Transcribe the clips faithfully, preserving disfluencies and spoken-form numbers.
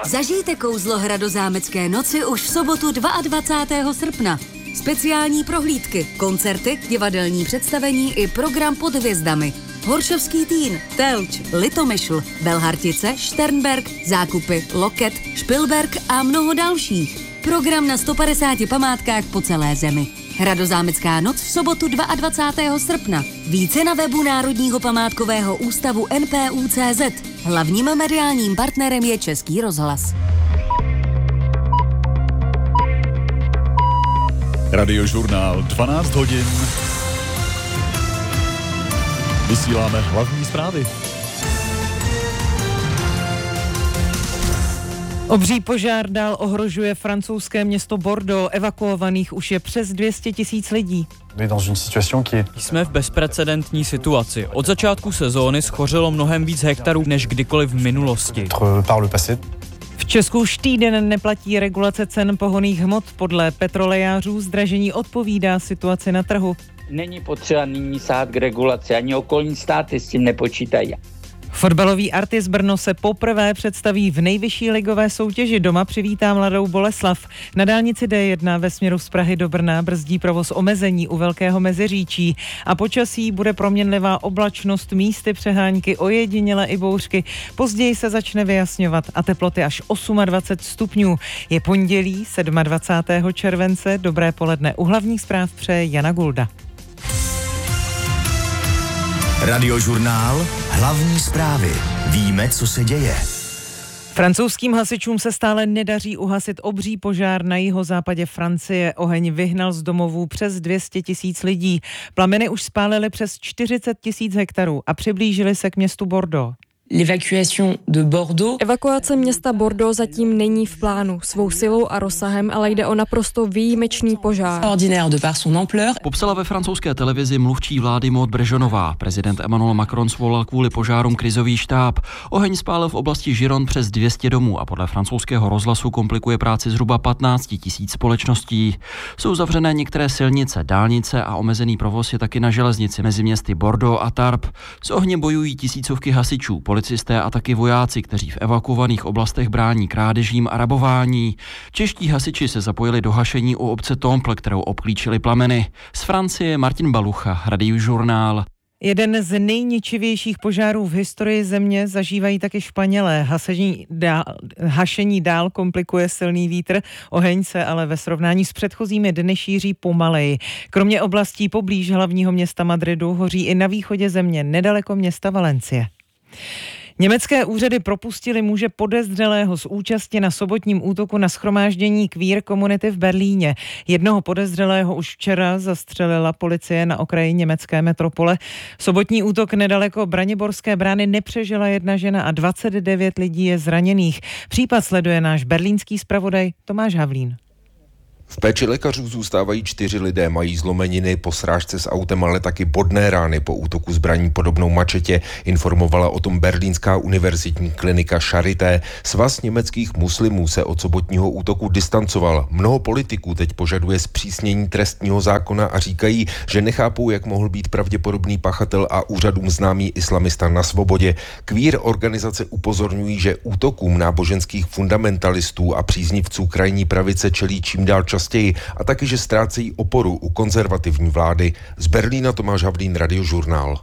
Zažijte kouzlo Hradozámecké noci už v sobotu dvacátého druhého srpna. Speciální prohlídky, koncerty, divadelní představení i program pod hvězdami. Horšovský Týn, Telč, Litomyšl, Belhartice, Šternberk, Zákupy, Loket, Špilberk a mnoho dalších. Program na sto padesáti památkách po celé zemi. Hradozámecká noc v sobotu dvacátého druhého srpna. Více na webu Národního památkového ústavu N P U tečka cé zet. Hlavním mediálním partnerem je Český rozhlas. Radiožurnál dvanáct hodin. Vysíláme hlavní zprávy. Obří požár dál ohrožuje francouzské město Bordeaux. Evakuovaných už je přes dvě stě tisíc lidí. Jsme v bezprecedentní situaci. Od začátku sezóny schořelo mnohem víc hektarů než kdykoliv v minulosti. V Česku už týden neplatí regulace cen pohonných hmot. Podle petrolejářů zdražení odpovídá situaci na trhu. Není potřeba nyní sahat k regulaci, ani okolní státy s tím nepočítají. Fotbalový Artis Brno se poprvé představí v nejvyšší ligové soutěži. Doma přivítá Mladou Boleslav. Na dálnici D jedna ve směru z Prahy do Brna brzdí provoz omezení u Velkého Meziříčí. A počasí bude proměnlivá oblačnost, místy přehánky, ojedinělé i bouřky. Později se začne vyjasňovat a teploty až dvacet osm stupňů. Je pondělí dvacátého sedmého července. Dobré poledne. U hlavních zpráv přeje Jana Gulda. Radiožurnál Hlavní zprávy. Víme, co se děje. Francouzským hasičům se stále nedaří uhasit obří požár na jihozápadě Francie. Oheň vyhnal z domovů přes dvě stě tisíc lidí. Plameny už spálily přes čtyřicet tisíc hektarů a přiblížily se k městu Bordeaux. Evakuace města Bordeaux zatím není v plánu. Svou silou a rozsahem ale jde o naprosto výjimečný požár. Popsala ve francouzské televizi mluvčí vlády Maud Brežonová. Prezident Emmanuel Macron svolal kvůli požárům krizový štáb. Oheň spálil v oblasti Gironde přes dvě stě domů a podle francouzského rozhlasu komplikuje práci zhruba patnáct tisíc společností. Jsou zavřené některé silnice, dálnice a omezený provoz je taky na železnici mezi městy Bordeaux a Tarbes. S ohněm bojují tisícovky hasičů, policisté a taky vojáci, kteří v evakuovaných oblastech brání krádežím a rabování. Čeští hasiči se zapojili do hašení u obce Temple, kterou obklíčili plameny. Z Francie Martin Balucha, Radiožurnál. Jeden z nejničivějších požárů v historii země zažívají taky Španělé. Hašení dál, hašení dál komplikuje silný vítr, oheň se ale ve srovnání s předchozími dny šíří pomaleji. Kromě oblastí poblíž hlavního města Madridu hoří i na východě země, nedaleko města Valencie. Německé úřady propustili muže podezřelého z účasti na sobotním útoku na shromáždění queer komunity v Berlíně. Jednoho podezřelého už včera zastřelila policie na okraji německé metropole. Sobotní útok nedaleko Braniborské brány nepřežila jedna žena a dvacet devět lidí je zraněných. Případ sleduje náš berlínský zpravodaj Tomáš Havlín. V péči lékařů zůstávají čtyři lidé, mají zlomeniny po srážce s autem, ale taky bodné rány po útoku zbraní podobnou mačetě, informovala o tom berlínská univerzitní klinika Charité. Svaz německých muslimů se od sobotního útoku distancoval. Mnoho politiků teď požaduje zpřísnění trestního zákona a říkají, že nechápou, jak mohl být pravděpodobný pachatel a úřadům známý islamista na svobodě. Queer organizace upozorňují, že útokům náboženských fundamentalistů a příznivců krajní pravice čelí čím dál častěji a taky, že ztrácejí oporu u konzervativní vlády. Z Berlína Tomáš Havlín, Radiožurnál.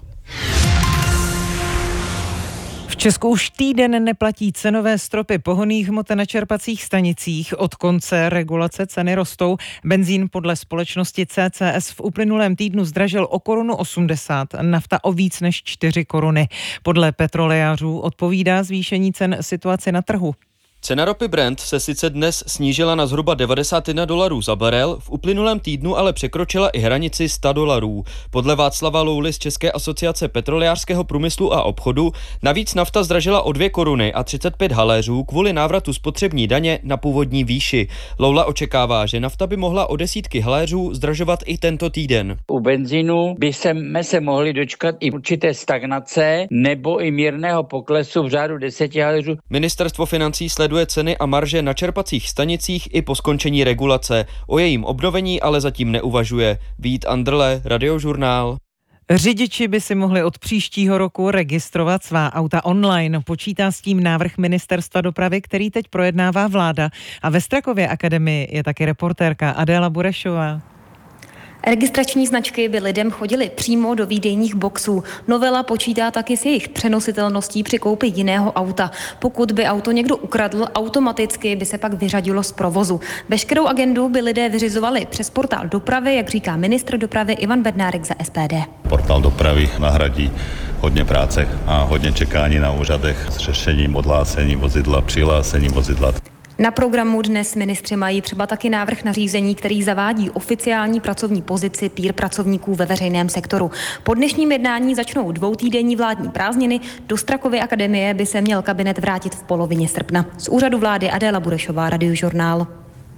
V Česku už týden neplatí cenové stropy pohonných hmot na čerpacích stanicích. Od konce regulace ceny rostou. Benzín podle společnosti C C S v uplynulém týdnu zdražil o korunu osmdesát, nafta o víc než čtyři koruny. Podle petrolejářů odpovídá zvýšení cen situaci na trhu. Cena ropy Brent se sice dnes snížila na zhruba devadesát jedna dolarů za barel, v uplynulém týdnu ale překročila i hranici sto dolarů. Podle Václava Louly z České asociace petrolejářského průmyslu a obchodu navíc nafta zdražila o dvě koruny a třicet pět haléřů kvůli návratu spotřební daně na původní výši. Loula očekává, že nafta by mohla o desítky haléřů zdražovat i tento týden. U benzínu by jsme se mohli dočkat i určité stagnace nebo i mírného poklesu v řádu deseti haléřů. Ministerstvo financí sleduje ceny a marže na čerpacích stanicích i po skončení regulace. O jejím obnovení ale zatím neuvažuje. Vít Andrle, Radiožurnál. Řidiči by si mohli od příštího roku registrovat svá auta online. Počítá s tím návrh Ministerstva dopravy, který teď projednává vláda. A ve Strakově akademii je taky reportérka Adéla Burešová. Registrační značky by lidem chodily přímo do výdejních boxů. Novela počítá taky s jejich přenositelností při koupi jiného auta. Pokud by auto někdo ukradl, automaticky by se pak vyřadilo z provozu. Veškerou agendu by lidé vyřizovali přes portál dopravy, jak říká ministr dopravy Ivan Bednárek za S P D. Portál dopravy nahradí hodně práce a hodně čekání na úřadech s řešením odhlášení vozidla, přihlášení vozidla. Na programu dnes ministři mají třeba taky návrh nařízení, který zavádí oficiální pracovní pozici pír pracovníků ve veřejném sektoru. Po dnešním jednání začnou dvoutýdenní vládní prázdniny. Do Strakovy akademie by se měl kabinet vrátit v polovině srpna. Z úřadu vlády Adéla Burešová, Radiožurnál.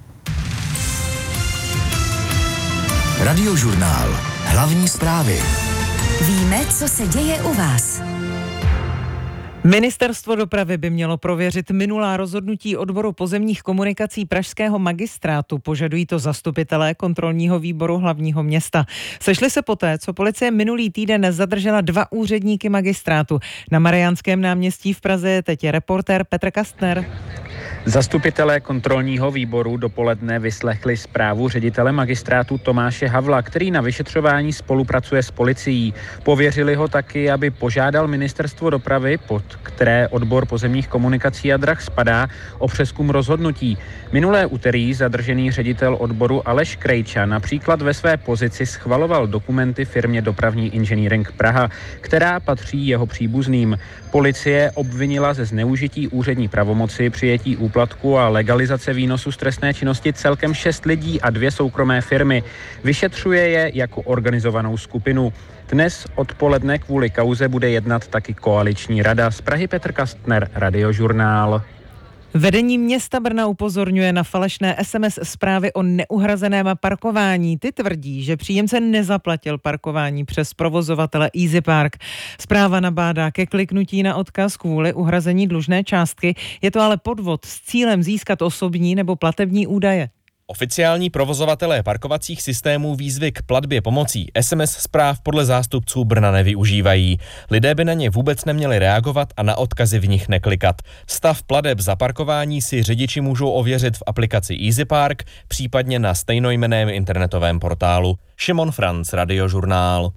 Radiožurnál. Hlavní zprávy. Víme, co se děje u vás. Ministerstvo dopravy by mělo prověřit minulá rozhodnutí odboru pozemních komunikací pražského magistrátu. Požadují to zastupitelé kontrolního výboru hlavního města. Sešli se poté, co policie minulý týden zadržela dva úředníky magistrátu. Na Mariánském náměstí v Praze je teď reportér Petr Kastner. Zastupitelé kontrolního výboru dopoledne vyslechli zprávu ředitele magistrátu Tomáše Havla, který na vyšetřování spolupracuje s policií. Pověřili ho taky, aby požádal ministerstvo dopravy, pod které odbor pozemních komunikací a drah spadá, o přezkum rozhodnutí. Minulé úterý zadržený ředitel odboru Aleš Krejča například ve své pozici schvaloval dokumenty firmě Dopravní inženýring Praha, která patří jeho příbuzným. Policie obvinila ze zneužití úřední pravomoci, přijetí úplatku a legalizace výnosu z trestné činnosti celkem šest lidí a dvě soukromé firmy. Vyšetřuje je jako organizovanou skupinu. Dnes odpoledne kvůli kauze bude jednat taky koaliční rada. Z Prahy Petr Kastner, Radiožurnál. Vedení města Brna upozorňuje na falešné es em es zprávy o neuhrazeném parkování. Ty tvrdí, že příjemce nezaplatil parkování přes provozovatele Easy Park. Zpráva nabádá ke kliknutí na odkaz kvůli uhrazení dlužné částky. Je to ale podvod s cílem získat osobní nebo platební údaje. Oficiální provozovatelé parkovacích systémů výzvy k platbě pomocí es em es zpráv podle zástupců Brna nevyužívají. Lidé by na ně vůbec neměli reagovat a na odkazy v nich neklikat. Stav plateb za parkování si řidiči můžou ověřit v aplikaci Easy Park, případně na stejnojmenném internetovém portálu. Šimon Franc, Radiožurnál.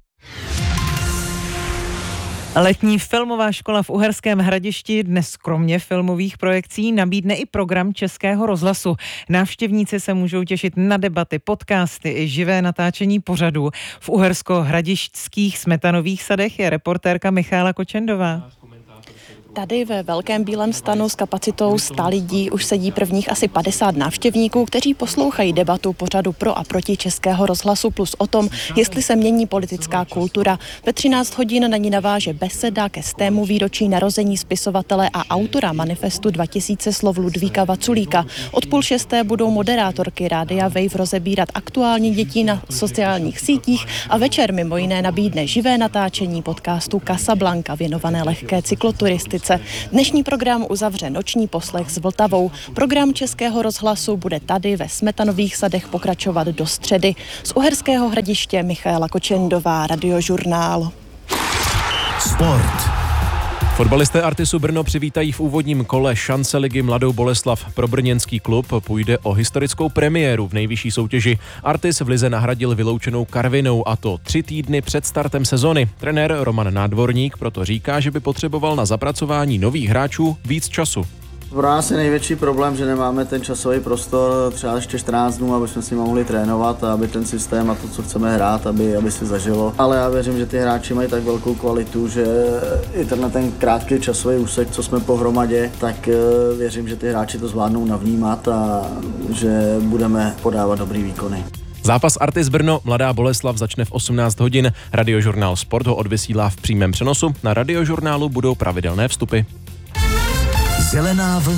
Letní filmová škola v Uherském Hradišti dnes kromě filmových projekcí nabídne i program Českého rozhlasu. Návštěvníci se můžou těšit na debaty, podcasty i živé natáčení pořadů. V uhersko-hradišťských smetanových sadech je reportérka Michála Kočendová. Tady ve velkém bílém stanu s kapacitou sta lidí už sedí prvních asi padesát návštěvníků, kteří poslouchají debatu pořadu pro a proti Českého rozhlasu plus o tom, jestli se mění politická kultura. Ve třináct hodin na ní naváže beseda ke stému výročí narození spisovatele a autora manifestu dva tisíce slov Ludvíka Vaculíka. Od půl šesté budou moderátorky Rádia Wave rozebírat aktuální dětí na sociálních sítích a večer mimo jiné nabídne živé natáčení podcastu Casablanca věnované lehké cykloturistice. Dnešní program uzavře noční poslech s Vltavou. Program Českého rozhlasu bude tady ve Smetanových sadech pokračovat do středy. Z Uherského Hradiště Michála Kočendová, Radiožurnál. Sport. Fotbalisté Artisu Brno přivítají v úvodním kole šance ligy Mladou Boleslav. Pro brněnský klub půjde o historickou premiéru v nejvyšší soutěži. Artis v lize nahradil vyloučenou Karvinou, a to tři týdny před startem sezony. Trenér Roman Nádvorník proto říká, že by potřeboval na zapracování nových hráčů víc času. Pro nás je největší problém, že nemáme ten časový prostor třeba ještě čtrnáct dnů, aby jsme s nimi mohli trénovat a aby ten systém a to, co chceme hrát, aby, aby si zažilo. Ale já věřím, že ty hráči mají tak velkou kvalitu, že i tenhle ten krátký časový úsek, co jsme pohromadě, tak věřím, že ty hráči to zvládnou navnímat a že budeme podávat dobrý výkony. Zápas Artis Brno Mladá Boleslav začne v osmnáct hodin. Radiožurnál Sport ho odvysílá v přímém přenosu. Na Radiožurnálu budou pravidelné vstupy. Zelená vlna.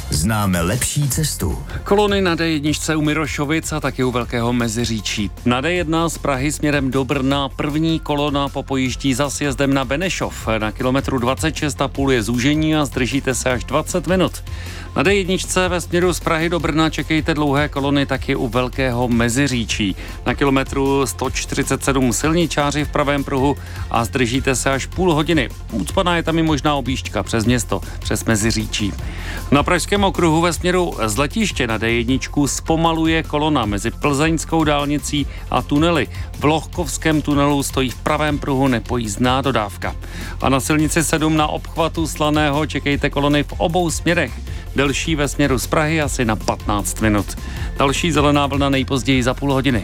Známe lepší cestu. Kolony na dé jedna u Mirošovic a taky u Velkého Meziříčí. Na dé jedna z Prahy směrem do Brna první kolona popojíždí za sjezdem na Benešov. Na kilometru dvacet šest a půl je zúžení a zdržíte se až dvacet minut. Na dé jedna ve směru z Prahy do Brna čekejte dlouhé kolony taky u Velkého Meziříčí. Na kilometru sto čtyřicet sedm silničáři v pravém pruhu a zdržíte se až půl hodiny. Ucpaná je tam i možná objížďka přes město, přes Meziříčí. Na pražském okruhu ve směru z letiště na dé jedna zpomaluje kolona mezi Plzeňskou dálnicí a tunely. V Lohkovském tunelu stojí v pravém pruhu nepojízdná dodávka. A na silnici sedm na obchvatu Slaného čekejte kolony v obou směrech. Delší ve směru z Prahy asi na patnáct minut. Další zelená vlna nejpozději za půl hodiny.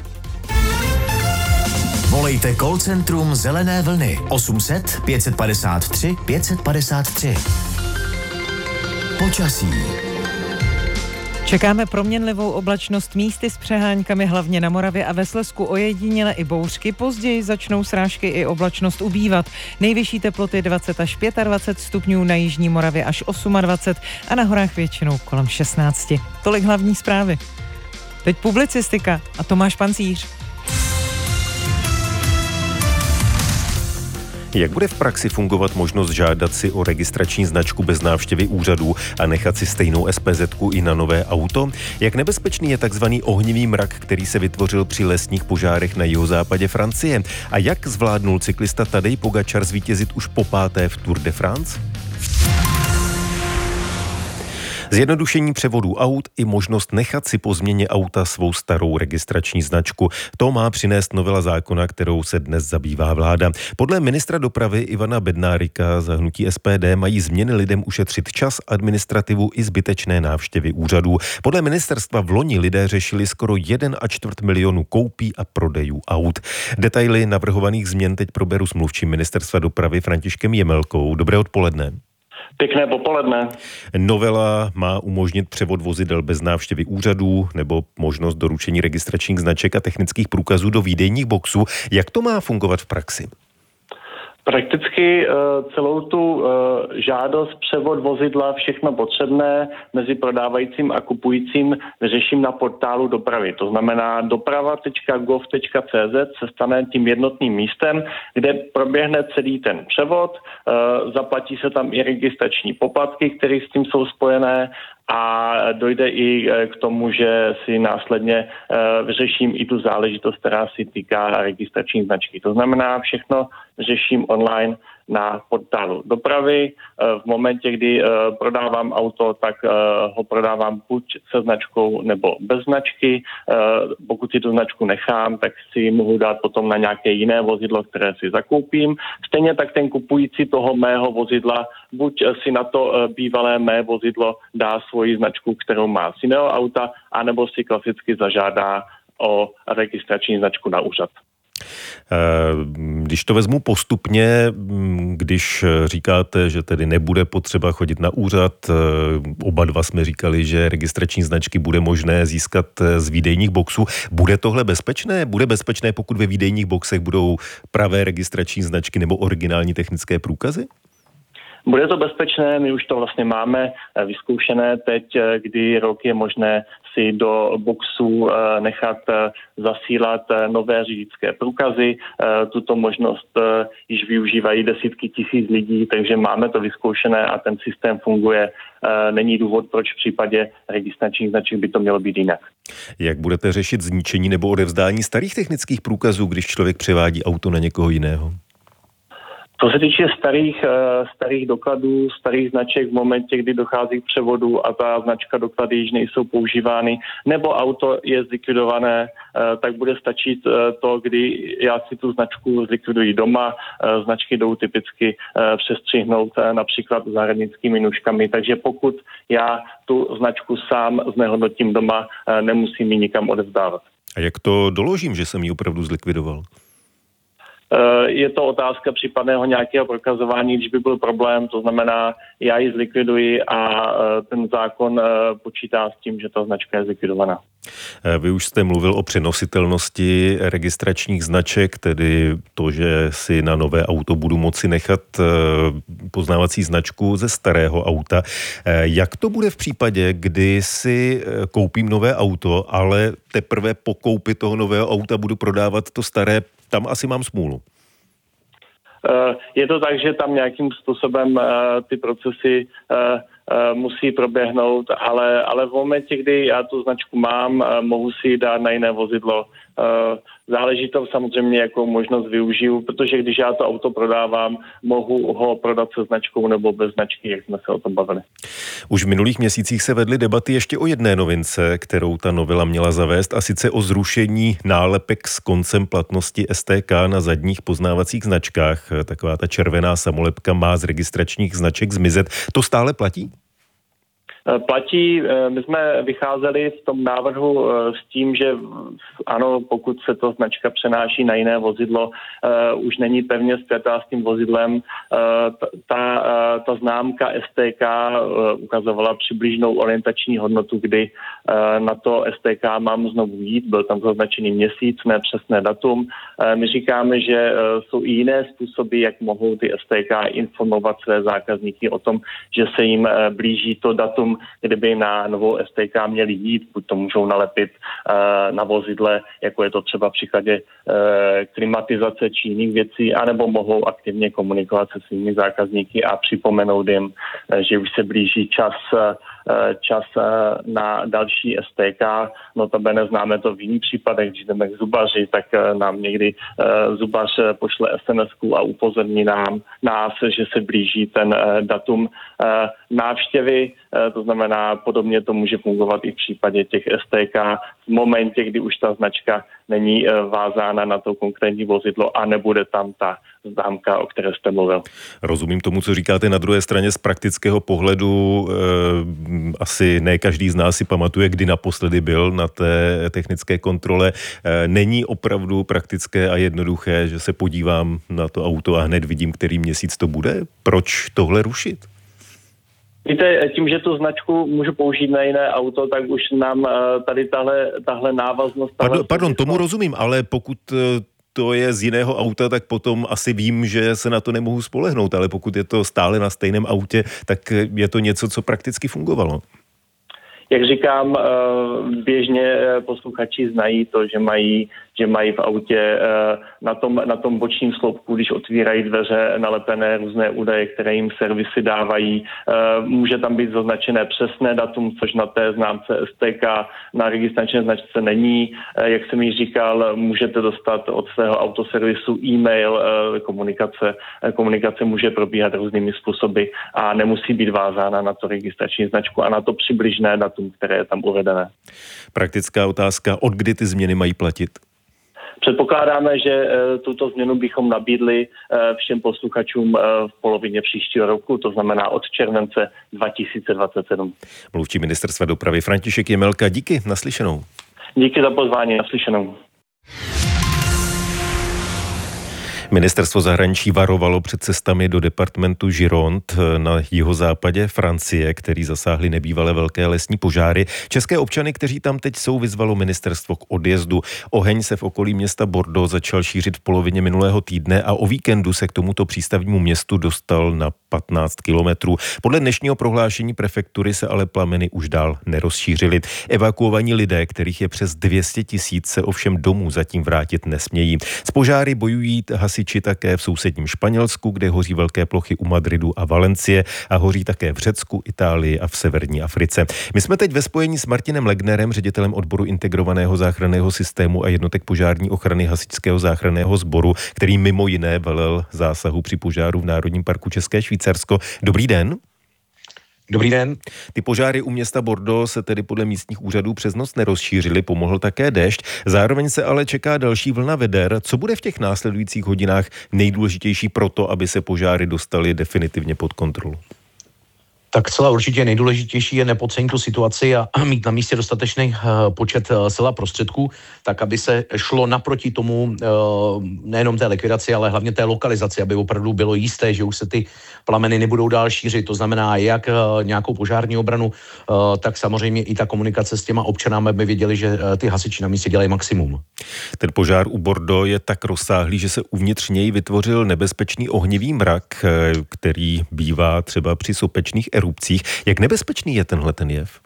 Volejte call centrum Zelené vlny osm set pět padesát tři pět padesát tři. Počasí. Čekáme proměnlivou oblačnost, místy s přeháňkami hlavně na Moravě a ve Slezsku, ojediněle i bouřky. Později začnou srážky i oblačnost ubývat. Nejvyšší teploty dvacet až dvacet pět stupňů, na jižní Moravě až dvacet osm a na horách většinou kolem šestnáct. Tolik hlavní zprávy. Teď publicistika a Tomáš Pancíř. Jak bude v praxi fungovat možnost žádat si o registrační značku bez návštěvy úřadů a nechat si stejnou es pé zetku i na nové auto? Jak nebezpečný je takzvaný ohnivý mrak, který se vytvořil při lesních požárech na jihozápadě Francie? A jak zvládnul cyklista Tadej Pogačar zvítězit už po páté v Tour de France? Zjednodušení převodu aut i možnost nechat si po změně auta svou starou registrační značku. To má přinést novela zákona, kterou se dnes zabývá vláda. Podle ministra dopravy Ivana Bednárika za hnutí es pé dé mají změny lidem ušetřit čas, administrativu i zbytečné návštěvy úřadů. Podle ministerstva v loni lidé řešili skoro jeden a čtvrt milionu koupí a prodejů aut. Detaily navrhovaných změn teď proberu s mluvčím ministerstva dopravy Františkem Jemelkou. Dobré odpoledne. Pěkné popoledne. Novela má umožnit převod vozidel bez návštěvy úřadů nebo možnost doručení registračních značek a technických průkazů do výdejních boxů. Jak to má fungovat v praxi? Prakticky celou tu žádost, převod vozidla, všechno potřebné mezi prodávajícím a kupujícím řeším na portálu dopravy. To znamená doprava tečka gov tečka cé zet se stane tím jednotným místem, kde proběhne celý ten převod, zaplatí se tam i registrační poplatky, které s tím jsou spojené, a dojde i k tomu, že si následně vyřeším i tu záležitost, která si týká registrační značky. To znamená, všechno řeším online na portálu dopravy. V momentě, kdy prodávám auto, tak ho prodávám buď se značkou nebo bez značky. Pokud si tu značku nechám, tak si mohu dát potom na nějaké jiné vozidlo, které si zakoupím. Stejně tak ten kupující toho mého vozidla buď si na to bývalé mé vozidlo dá svoji značku, kterou má z jiného auta, anebo si klasicky zažádá o registrační značku na úřad. Když to vezmu postupně, když říkáte, že tedy nebude potřeba chodit na úřad, oba dva jsme říkali, že registrační značky bude možné získat z výdejních boxů. Bude tohle bezpečné? Bude bezpečné, pokud ve výdejních boxech budou pravé registrační značky nebo originální technické průkazy? Bude to bezpečné, my už to vlastně máme vyzkoušené teď, kdy rok je možné si do boxů nechat zasílat nové řidičské průkazy. Tuto možnost již využívají desítky tisíc lidí, takže máme to vyzkoušené a ten systém funguje. Není důvod, proč v případě registračních značek by to mělo být jinak. Jak budete řešit zničení nebo odevzdání starých technických průkazů, když člověk převádí auto na někoho jiného? Co se týče starých, starých dokladů, starých značek v momentě, kdy dochází k převodu a ta značka, doklady již nejsou používány, nebo auto je zlikvidované, tak bude stačit to, kdy já si tu značku zlikviduji doma. Značky jdou typicky přestřihnout například zahradnickými nůžkami, takže pokud já tu značku sám znehodnotím doma, nemusím ji nikam odevzdávat. A jak to doložím, že jsem ji opravdu zlikvidoval? Je to otázka případného nějakého prokazování, když by byl problém, to znamená, já ji zlikviduji a ten zákon počítá s tím, že ta značka je zlikvidovaná. Vy už jste mluvil o přenositelnosti registračních značek, tedy to, že si na nové auto budu moci nechat poznávací značku ze starého auta. Jak to bude v případě, kdy si koupím nové auto, ale teprve po koupi toho nového auta budu prodávat to staré? Tam asi mám smůlu. Je to tak, že tam nějakým způsobem ty procesy musí proběhnout, ale, ale v momentě, kdy já tu značku mám, mohu si ji dát na jiné vozidlo. Záleží to samozřejmě, jakou možnost využiju, protože když já to auto prodávám, mohu ho prodat se značkou nebo bez značky, jak jsme se o tom bavili. Už v minulých měsících se vedly debaty ještě o jedné novince, kterou ta novela měla zavést, a sice o zrušení nálepek s koncem platnosti S T K na zadních poznávacích značkách. Taková ta červená samolepka má z registračních značek zmizet. To stále platí? Platí, my jsme vycházeli v tom návrhu s tím, že ano, pokud se to značka přenáší na jiné vozidlo, už není pevně spjatá s tím vozidlem. Ta, ta známka S T K ukazovala přibližnou orientační hodnotu, kdy na to S T K mám znovu jít, byl tam zaznačený měsíc, ne přesné datum. My říkáme, že jsou i jiné způsoby, jak mohou ty S T K informovat své zákazníky o tom, že se jim blíží to datum, kdyby na novou S T K měli jít, buď to můžou nalepit uh, na vozidle, jako je to třeba v případě uh, klimatizace či jiných věcí, anebo mohou aktivně komunikovat se svými zákazníky a připomenout jim, uh, že už se blíží čas, uh, čas uh, na další S T K. Notabene známe to v jiných případech, když jdeme k zubaři, tak uh, nám někdy uh, zubař pošle S M S ku a upozorní nám, nás, že se blíží ten uh, datum uh, návštěvy. Uh, to znamená, podobně to může fungovat i v případě těch S T K v momentě, kdy už ta značka není vázána na to konkrétní vozidlo a nebude tam ta známka, o které jste mluvil. Rozumím tomu, co říkáte. Na druhé straně z praktického pohledu eh, asi ne každý z nás si pamatuje, kdy naposledy byl na té technické kontrole. Eh, není opravdu praktické a jednoduché, že se podívám na to auto a hned vidím, který měsíc to bude? Proč tohle rušit? Víte, tím, že tu značku můžu použít na jiné auto, tak už nám tady tahle, tahle návaznost... Tahle pardon, pardon, tomu rozumím, ale pokud to je z jiného auta, tak potom asi vím, že se na to nemohu spolehnout, ale pokud je to stále na stejném autě, tak je to něco, co prakticky fungovalo. Jak říkám, běžně posluchači znají to, že mají, že mají v autě na tom, na tom bočním sloupku, když otvírají dveře, nalepené různé údaje, které jim servisy dávají. Může tam být zaznačené přesné datum, což na té známce S T K na registrační značce není. Jak jsem již říkal, můžete dostat od svého autoservisu e-mail, komunikace, komunikace může probíhat různými způsoby a nemusí být vázána na to registrační značku a na to přibližné datum, které je tam uvedené. Praktická otázka, od kdy ty změny mají platit? Předpokládáme, že tuto změnu bychom nabídli všem posluchačům v polovině příštího roku, to znamená od července dva tisíce dvacet sedm. Mluvčí ministerstva dopravy František Jemelka, díky, naslyšenou. Díky za pozvání, naslyšenou. Ministerstvo zahraničí varovalo před cestami do departementu Gironde na jihozápadě Francie, který zasáhly nebývalé velké lesní požáry. České občany, kteří tam teď jsou, vyzvalo ministerstvo k odjezdu. Oheň se v okolí města Bordeaux začal šířit v polovině minulého týdne a o víkendu se k tomuto přístavnímu městu dostal na patnáct kilometrů. Podle dnešního prohlášení prefektury se ale plameny už dál nerozšířily. Evakuovaní lidé, kterých je přes dvě stě tisíc, se ovšem domů zatím vrátit nesmějí. S požáry bojují hasiči také v sousedním Španělsku, kde hoří velké plochy u Madridu a Valencie a hoří také v Řecku, Itálii a v severní Africe. My jsme teď ve spojení s Martinem Legnerem, ředitelem odboru integrovaného záchranného systému a jednotek požární ochrany hasičského záchranného sboru, který mimo jiné velel zásahu při požáru v Národním parku České Švýcarsko. Dobrý den. Dobrý den. Ty požáry u města Bordeaux se tedy podle místních úřadů přes noc nerozšířily, pomohl také déšť. Zároveň se ale čeká další vlna veder. Co bude v těch následujících hodinách nejdůležitější pro to, aby se požáry dostaly definitivně pod kontrolu? Tak celá určitě nejdůležitější je nepodcenit tu situaci a mít na místě dostatečný počet sil a prostředků, tak aby se šlo naproti tomu nejenom té likvidaci, ale hlavně té lokalizaci, aby opravdu bylo jisté, že už se ty plameny nebudou dál šířit. To znamená jak nějakou požární obranu, tak samozřejmě i ta komunikace s těma občanami, aby věděli, že ty hasiči na místě dělají maximum. Ten požár u Bordeaux je tak rozsáhlý, že se uvnitř něj vytvořil nebezpečný ohnivý mrak, který bývá třeba při sopečných erupcích. Jak nebezpečný je tenhle ten jev?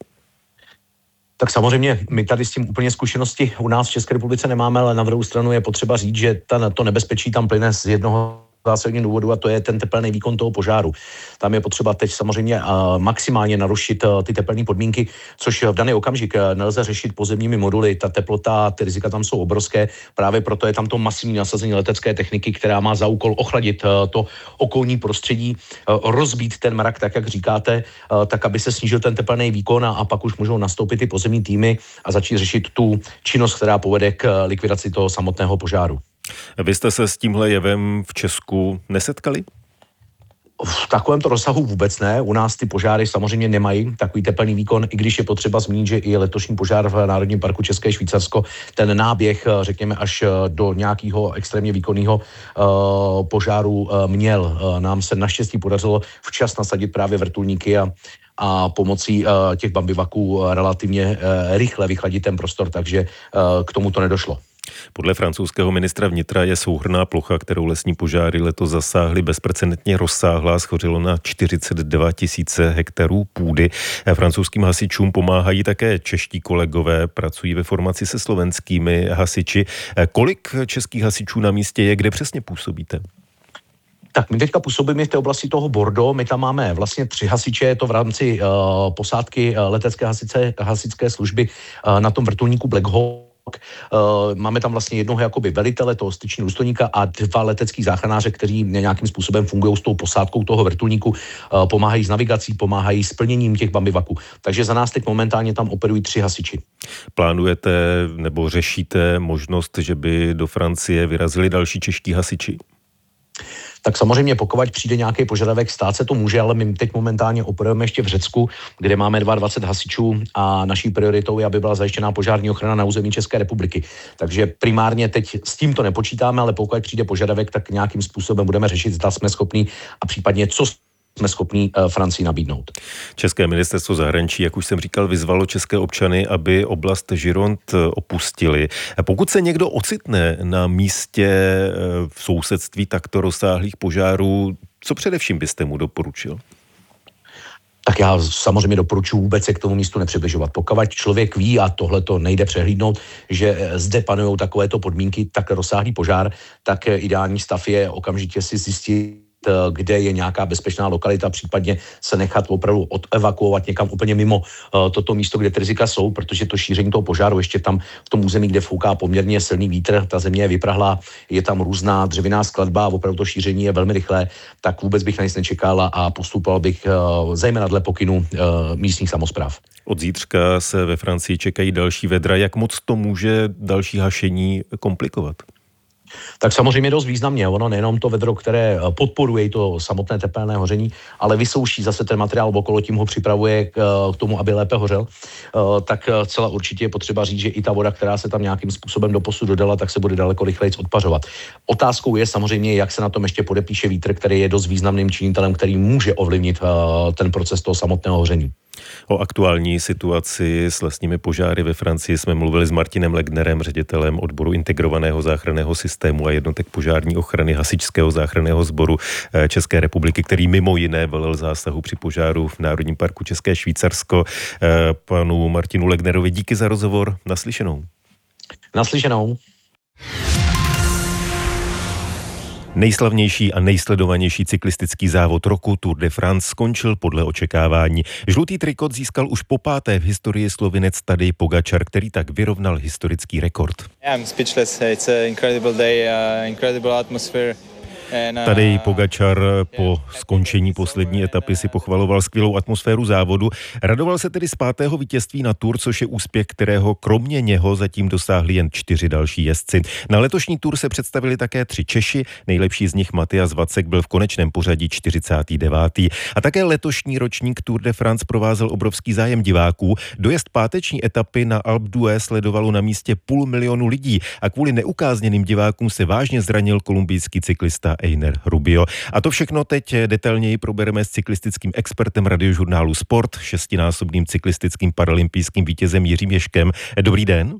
Tak samozřejmě my tady s tím úplně zkušenosti u nás v České republice nemáme, ale na druhou stranu je potřeba říct, že ta, to nebezpečí tam plyne z jednoho zásadního důvodu a to je ten tepelný výkon toho požáru. Tam je potřeba teď samozřejmě uh, maximálně narušit uh, ty tepelné podmínky, což v daný okamžik uh, nelze řešit pozemními moduly. Ta teplota, ty rizika tam jsou obrovské, právě proto je tam to masivní nasazení letecké techniky, která má za úkol ochladit uh, to okolní prostředí, uh, rozbít ten mrak, tak jak říkáte, uh, tak aby se snížil ten tepelný výkon a, a pak už můžou nastoupit ty pozemní týmy a začít řešit tu činnost, která povede k likvidaci toho samotného požáru. Vy jste se s tímhle jevem v Česku nesetkali? V takovémto rozsahu vůbec ne. U nás ty požáry samozřejmě nemají takový tepelný výkon, i když je potřeba zmínit, že i letošní požár v Národním parku České Švýcarsko, ten náběh, řekněme, až do nějakého extrémně výkonného uh, požáru uh, měl. Uh, nám se naštěstí podařilo včas nasadit právě vrtulníky a a pomocí uh, těch bambivaků uh, relativně uh, rychle vychladit ten prostor, takže uh, k tomu to nedošlo. Podle francouzského ministra vnitra je souhrnná plocha, kterou lesní požáry letos zasáhly, bezprecedentně rozsáhlá, schořilo na čtyřicet dva tisíce hektarů půdy. Francouzským hasičům pomáhají také čeští kolegové, pracují ve formaci se slovenskými hasiči. Kolik českých hasičů na místě je, kde přesně působíte? Tak my teďka působíme v té oblasti toho Bordeaux, my tam máme vlastně tři hasiče, je to v rámci uh, posádky uh, letecké hasice, hasičské služby uh, na tom vrtulníku Black Hawk. Uh, máme tam vlastně jednoho jakoby velitele, toho styčního důstojníka a dva letecký záchranáře, kteří nějakým způsobem fungují s tou posádkou toho vrtulníku, uh, pomáhají s navigací, pomáhají s plněním těch bambivaků. Takže za nás teď momentálně tam operují tři hasiči. Plánujete nebo řešíte možnost, že by do Francie vyrazili další čeští hasiči? Tak samozřejmě pokud přijde nějaký požadavek, stát se to může, ale my teď momentálně operujeme ještě v Řecku, kde máme dvacet dva hasičů a naší prioritou je, aby byla zajištěná požární ochrana na území České republiky. Takže primárně teď s tím to nepočítáme, ale pokud přijde požadavek, tak nějakým způsobem budeme řešit, zda jsme schopní a případně co jsme schopní Francii nabídnout. České ministerstvo zahraničí, jak už jsem říkal, vyzvalo české občany, aby oblast Gironde opustili. Pokud se někdo ocitne na místě v sousedství takto rozsáhlých požárů, co především byste mu doporučil? Tak já samozřejmě doporučuji vůbec se k tomu místu nepřibližovat. Pokud člověk ví, a tohle to nejde přehlídnout, že zde panují takovéto podmínky, tak rozsáhlý požár, tak ideální stav je okamžitě si zjistit, kde je nějaká bezpečná lokalita, případně se nechat opravdu odevakuovat někam úplně mimo uh, toto místo, kde ty rizika jsou, protože to šíření toho požáru ještě tam v tom území, kde fouká poměrně silný vítr, ta země je vyprahlá, je tam různá dřevěná skladba a opravdu to šíření je velmi rychlé, tak vůbec bych na nic nečekal a postupoval bych uh, zejména dle pokynů uh, místních samospráv. Od zítřka se ve Francii čekají další vedra. Jak moc to může další hašení komplikovat? Tak samozřejmě dost významně. Ono nejenom to vedro, které podporuje to samotné tepelné hoření, ale vysouší zase ten materiál okolo, tím ho připravuje k, k tomu, aby lépe hořel. Tak celá určitě je potřeba říct, že i ta voda, která se tam nějakým způsobem do posud dodala, tak se bude daleko rychleji odpařovat. Otázkou je samozřejmě, jak se na tom ještě podepíše vítr, který je dost významným činitelem, který může ovlivnit ten proces toho samotného hoření. O aktuální situaci s lesními požáry ve Francii jsme mluvili s Martinem Legnerem, ředitelem odboru integrovaného záchranného systému a jednotek požární ochrany hasičského záchranného sboru České republiky, který mimo jiné velel zásahu při požáru v Národním parku České Švýcarsko. Panu Martinu Legnerovi díky za rozhovor. Naslyšenou. Naslyšenou. Nejslavnější a nejsledovanější cyklistický závod roku Tour de France skončil podle očekávání. Žlutý trikot získal už po páté v historii Slovinec Tadej Pogačar, který tak vyrovnal historický rekord. I'm speechless. It's an incredible day, uh, incredible atmosphere. Tadej Pogačar po skončení poslední etapy si pochvaloval skvělou atmosféru závodu. Radoval se tedy z pátého vítězství na Tour, což je úspěch, kterého kromě něho zatím dosáhli jen čtyři další jezdci. Na letošní Tour se představili také tři Češi, nejlepší z nich Matyas Vacek byl v konečném pořadí čtyřicátý devátý A také letošní ročník Tour de France provázel obrovský zájem diváků. Dojezd páteční etapy na Alpe d'Huez sledovalo na místě půl milionu lidí a kvůli neukázněným divákům se vážně zranil kolumbijský cyklista Einer Rubio. A to všechno teď detailněji probereme s cyklistickým expertem Radiožurnálu Sport, šestinásobným cyklistickým paralympijským vítězem Jiřím Ježkem. Dobrý den.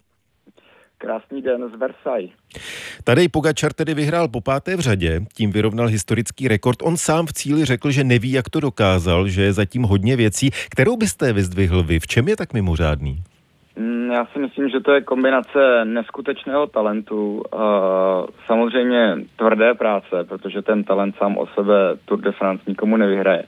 Krásný den z Versailles. Tadej Pogačar tedy vyhrál po páté v řadě, tím vyrovnal historický rekord. On sám v cíli řekl, že neví, jak to dokázal, že je zatím hodně věcí. Kterou byste vyzdvihl vy? V čem je tak mimořádný? Já si myslím, že to je kombinace neskutečného talentu, samozřejmě tvrdé práce, protože ten talent sám o sebe Tour de France nikomu nevyhraje.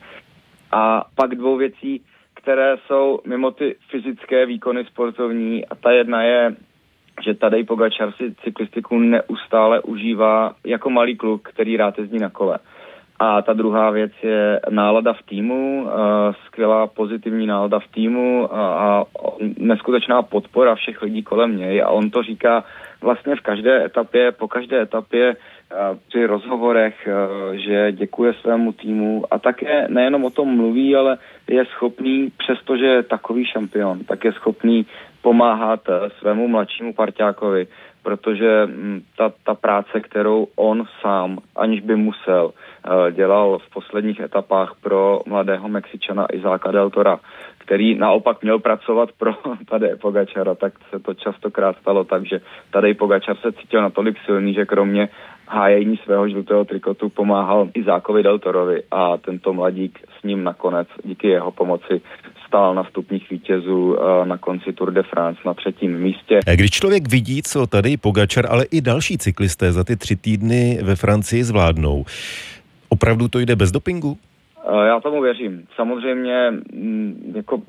A pak dvou věcí, které jsou mimo ty fyzické výkony sportovní, a ta jedna je, že Tadej Pogačar si cyklistiku neustále užívá jako malý kluk, který rád jezdí na kole. A ta druhá věc je nálada v týmu, skvělá pozitivní nálada v týmu a neskutečná podpora všech lidí kolem něj. A on to říká vlastně v každé etapě, po každé etapě při rozhovorech, že děkuje svému týmu a také nejenom o tom mluví, ale je schopný, přestože je takový šampion, tak je schopný pomáhat svému mladšímu parťákovi, protože ta, ta práce, kterou on sám, aniž by musel, dělal v posledních etapách pro mladého Mexičana Izáka del Tora, který naopak měl pracovat pro Tadeje Pogačara, tak se to častokrát stalo tak, že Tadej Pogačar se cítil natolik silný, že kromě hájení svého žlutého trikotu pomáhal Izákovi del Torovi a tento mladík s ním nakonec díky jeho pomoci stál na stupních vítězů na konci Tour de France na třetím místě. Když člověk vidí, co Tadej Pogačar, ale i další cyklisté za ty tři týdny ve Francii zvládnou, opravdu to jde bez dopingu? Já tomu věřím. Samozřejmě jako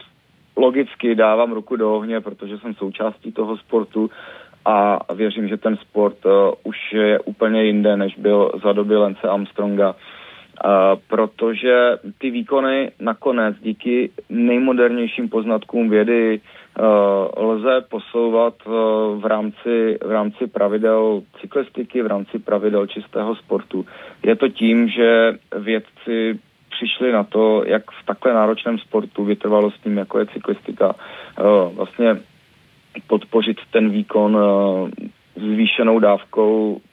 logicky dávám ruku do ohně, protože jsem součástí toho sportu a věřím, že ten sport uh, už je úplně jinde, než byl za doby Lance Armstronga. Uh, protože ty výkony nakonec díky nejmodernějším poznatkům vědy uh, lze posouvat uh, v rámci, v rámci pravidel cyklistiky, v rámci pravidel čistého sportu. Je to tím, že vědci přišli na to, jak v takhle náročném sportu, vytrvalostním, jako je cyklistika, uh, vlastně podpořit ten výkon uh, zvýšenou dávkou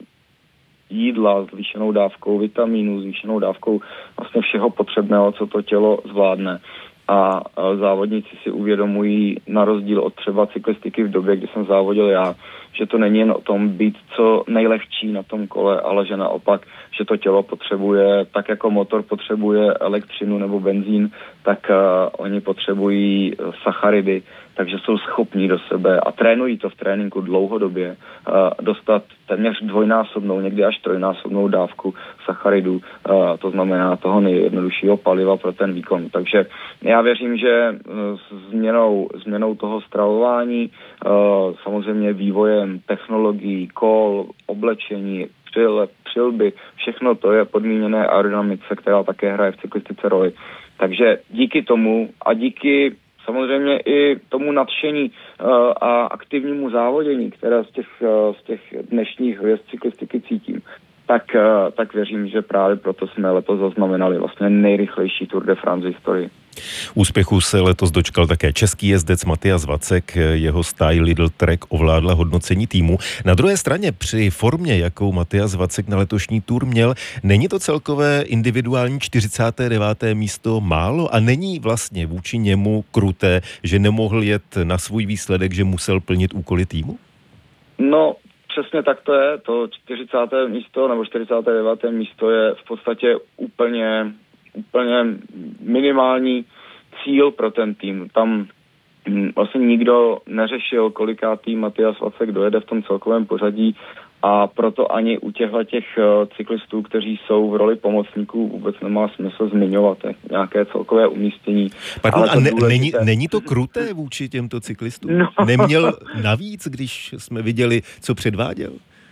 jídla, zvýšenou dávkou vitamínů, zvýšenou dávkou vlastně všeho potřebného, co to tělo zvládne. A závodníci si uvědomují, na rozdíl od třeba cyklistiky v době, kdy jsem závodil já, že to není jen o tom být co nejlehčí na tom kole, ale že naopak, že to tělo potřebuje, tak jako motor potřebuje elektřinu nebo benzín, tak uh, oni potřebují sacharidy, takže jsou schopní do sebe a trénují to v tréninku dlouhodobě uh, dostat téměř dvojnásobnou, někdy až trojnásobnou dávku sacharidů, uh, to znamená toho nejjednoduššího paliva pro ten výkon. Takže já věřím, že uh, změnou, změnou toho stravování, uh, samozřejmě vývojem technologií, kol, oblečení, přilep, přilby, všechno to je podmíněné aerodynamice, která také hraje v cyklistice roli. Takže díky tomu a díky samozřejmě i tomu nadšení uh, a aktivnímu závodění, které z těch, uh, z těch dnešních hvězd cyklistiky cítím, tak, uh, tak věřím, že právě proto jsme letos zaznamenali vlastně nejrychlejší Tour de France v historii. Úspěchu se letos dočkal také český jezdec Matyas Vacek, jeho stáj Lidl Trek ovládla hodnocení týmu. Na druhé straně při formě, jakou Matyas Vacek na letošní Tour měl, není to celkové individuální čtyřicáté deváté místo málo a není vlastně vůči němu kruté, že nemohl jet na svůj výsledek, že musel plnit úkoly týmu? No, přesně tak to je. To čtyřicáté místo nebo čtyřicáté deváté místo je v podstatě úplně úplně minimální cíl pro ten tým. Tam vlastně nikdo neřešil, kolikátý Matyas Vacek dojede v tom celkovém pořadí a proto ani u těchto těch cyklistů, kteří jsou v roli pomocníků, vůbec nemá smysl zmiňovat nějaké celkové umístění. Pardon, a ne, není, není to kruté vůči těmto cyklistům? No. Neměl navíc, když jsme viděli, co předváděl?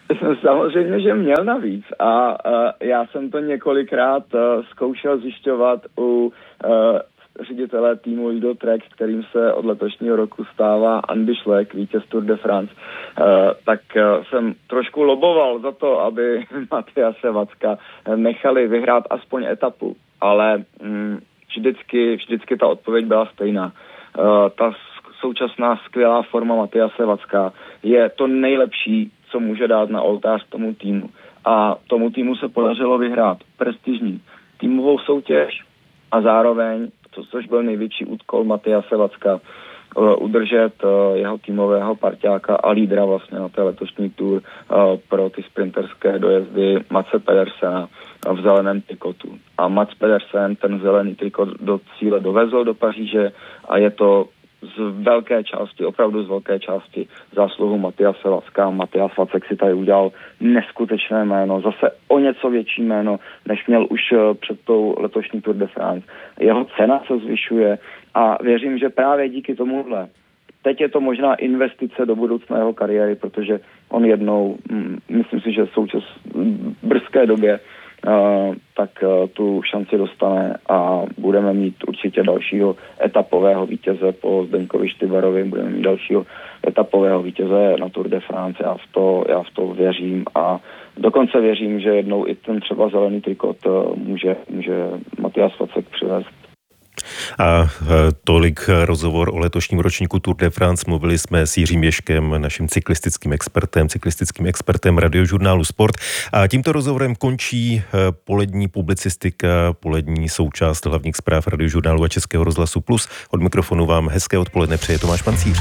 Samozřejmě, že měl navíc a uh, já jsem to několikrát uh, zkoušel zjišťovat u uh, ředitele týmu Lido Trek, kterým se od letošního roku stává Andy Schleck, vítěz Tour de France, uh, tak uh, jsem trošku loboval za to, aby Matiase Vacka nechali vyhrát aspoň etapu, ale um, vždycky, vždycky ta odpověď byla stejná. Uh, ta současná skvělá forma Matiase Vacka je to nejlepší, co může dát na oltář tomu týmu. A tomu týmu se podařilo vyhrát prestižní týmovou soutěž a zároveň, to, což byl největší úkol Matiase Vacka, udržet jeho týmového parťáka a lídra vlastně na té letošní tour pro ty sprinterské dojezdy Matse Pedersena v zeleném trikotu. A Mats Pedersen ten zelený trikot do cíle dovezl do Paříže a je to z velké části, opravdu z velké části zásluhu Matiase Vacka. Matias Vacek si tady udělal neskutečné jméno, zase o něco větší jméno, než měl už před tou letošní Tour de France. Jeho cena se zvyšuje a věřím, že právě díky tomuhle teď je to možná investice do budoucna jeho kariéry, protože on jednou, myslím si, že v součas brzké době Uh, tak uh, tu šanci dostane a budeme mít určitě dalšího etapového vítěze po Zdeňkovi Štybarovi, budeme mít dalšího etapového vítěze na Tour de France, já v to, já v to věřím a dokonce věřím, že jednou i ten třeba zelený trikot uh, může, může Matias Vacek přivést. A tolik rozhovor o letošním ročníku Tour de France. Mluvili jsme s Jiřím Ježkem, naším cyklistickým expertem, cyklistickým expertem radiožurnálu Sport. A tímto rozhovorem končí polední publicistika, polední součást hlavních zpráv radiožurnálu a Českého rozhlasu Plus. Od mikrofonu vám hezké odpoledne přeje Tomáš Pancíř.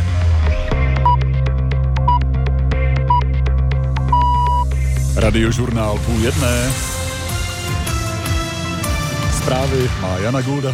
Radiožurnál půl jedné. Zprávy má Jana Gulda.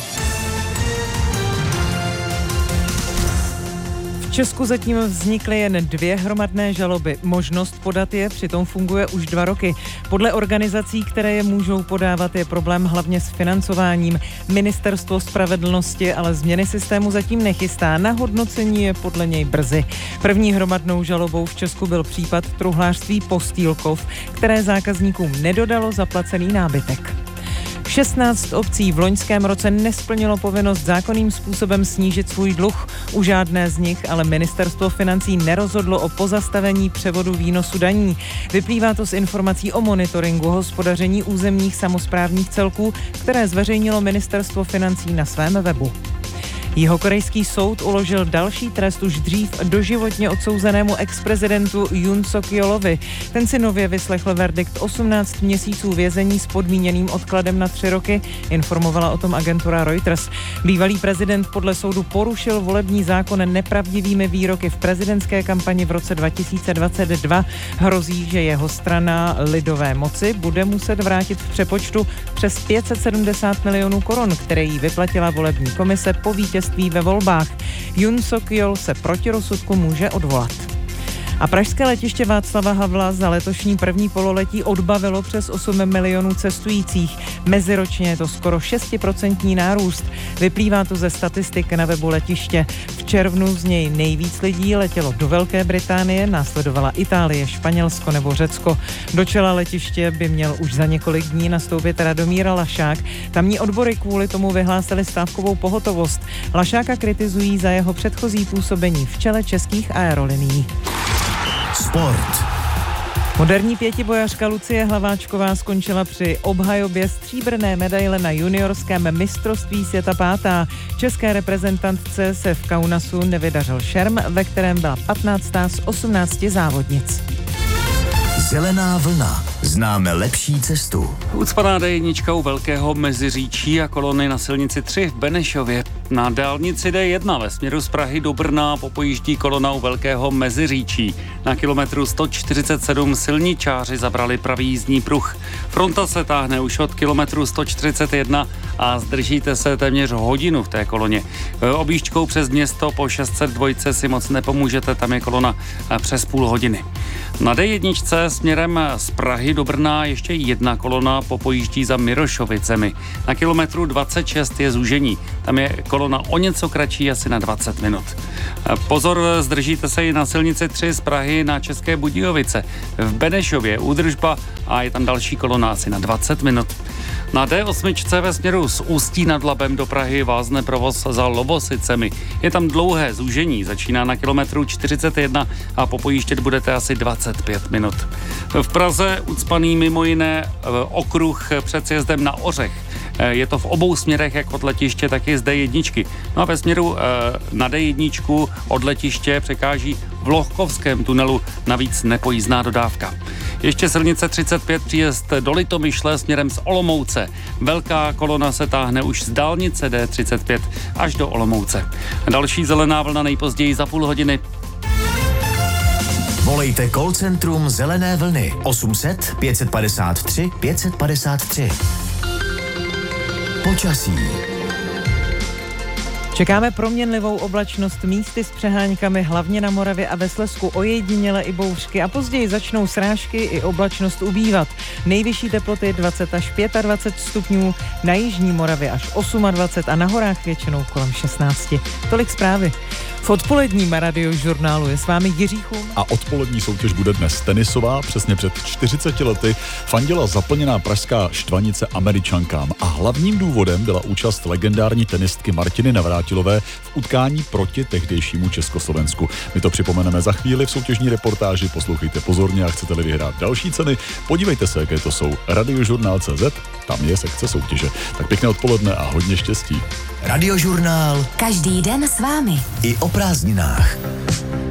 V Česku zatím vznikly jen dvě hromadné žaloby. Možnost podat je přitom funguje už dva roky. Podle organizací, které je můžou podávat, je problém hlavně s financováním. Ministerstvo spravedlnosti ale změny systému zatím nechystá. Na hodnocení je podle něj brzy. První hromadnou žalobou v Česku byl případ truhlářství Postýlkov, které zákazníkům nedodalo zaplacený nábytek. šestnáct obcí v loňském roce nesplnilo povinnost zákonným způsobem snížit svůj dluh. U žádné z nich ale ministerstvo financí nerozhodlo o pozastavení převodu výnosu daní. Vyplývá to z informací o monitoringu hospodaření územních samosprávních celků, které zveřejnilo ministerstvo financí na svém webu. Jihokorejský soud uložil další trest už dřív doživotně odsouzenému ex-prezidentu Yoon Suk-yeolovi. Ten si nově vyslechl verdikt osmnáct měsíců vězení s podmíněným odkladem na tři roky, informovala o tom agentura Reuters. Bývalý prezident podle soudu porušil volební zákon nepravdivými výroky v prezidentské kampani v roce dva tisíce dvacet dva. Hrozí, že jeho strana Lidové moci bude muset vrátit v přepočtu přes pět set sedmdesát milionů korun, které jí vyplatila volební komise po vítězství ve volbách. Yoon Suk-yeol se proti rozsudku může odvolat. A pražské letiště Václava Havla za letošní první pololetí odbavilo přes osm milionů cestujících. Meziročně je to skoro šestiprocentní nárůst. Vyplývá to ze statistik na webu letiště. V červnu z něj nejvíc lidí letělo do Velké Británie, následovala Itálie, Španělsko nebo Řecko. Do čela letiště by měl už za několik dní nastoupit Radomír Lašák. Tamní odbory kvůli tomu vyhlásili stávkovou pohotovost. Lašáka kritizují za jeho předchozí působení v čele českých aerolinií. Sport. Moderní pětibojařka Lucie Hlaváčková skončila při obhajobě stříbrné medaile na juniorském mistrovství světa pátá. České reprezentantce se v Kaunasu nevydařil šerm, ve kterém byla patnáctá z osmnácti závodnic. Zelená vlna. Známe lepší cestu. Ucpaná dé jedna u Velkého Meziříčí a kolony na silnici tři v Benešově. Na dálnici dé jedna ve směru z Prahy do Brna popojíždí kolona u Velkého Meziříčí. Na kilometru sto čtyřicet sedm silničáři zabrali pravý jízdní pruh. Fronta se táhne už od kilometru sto čtyřicet jedna a zdržíte se téměř hodinu v té koloně. Objížďkou přes město po šest set dva si moc nepomůžete, tam je kolona přes půl hodiny. Na dé jedna směrem z Prahy do Brna ještě jedna kolona popojíždí za Mirošovicemi. Na kilometru dvacet šest je zúžení. Tam je kolona o něco kratší, asi na dvacet minut. Pozor, zdržíte se i na silnici tři z Prahy na České Budějovice. V Benešově údržba a je tam další kolona asi na dvacet minut. Na D osm ve směru z Ústí nad Labem do Prahy vázne provoz za Lovosicemi. Je tam dlouhé zúžení, začíná na kilometru čtyřicet jedna a popojíždět budete asi dvacet pět minut. V Praze ucpaný mimo jiné okruh před sjezdem na Ořech. Je to v obou směrech, jak od letiště, tak i z D jedna. No a ve směru na D jedna od letiště překáží v Lohkovském tunelu navíc nepojízdná dodávka. Ještě silnice třicet pět příjezd do Litomyšle směrem z Olomouce. Velká kolona se táhne už z dálnice D třicet pět až do Olomouce. Další zelená vlna nejpozději za půl hodiny. Volejte call centrum Zelené vlny osm set pět padesát tři pět padesát tři. Počasí. Čekáme proměnlivou oblačnost, místy s přeháňkami, hlavně na Moravě a ve Slezsku ojediněle i bouřky a později začnou srážky i oblačnost ubývat. Nejvyšší teploty dvacet až dvacet pět stupňů, na jižní Moravě až dvacet osm a na horách většinou kolem šestnáct. Tolik zprávy. V odpoledním radiožurnálu je s vámi Jiří Chum. A odpolední soutěž bude dnes tenisová. Přesně před čtyřiceti lety fandila zaplněná pražská Štvanice Američankám a hlavním důvodem byla účast legendární tenistky Martiny Navrátilové v utkání proti tehdejšímu Československu. My to připomeneme za chvíli v soutěžní reportáži. Poslouchejte pozorně a chcete-li vyhrát další ceny, podívejte se, jaké to jsou. Radiožurnál tečka cé zet, tam je sekce soutěže. Tak pěkné odpoledne a hodně štěstí. Radiožurnál. Každý den s vámi. I o prázdninách.